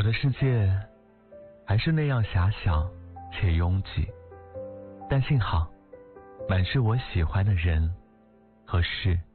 我的世界还是那样狭小且拥挤，但幸好满是我喜欢的人和事。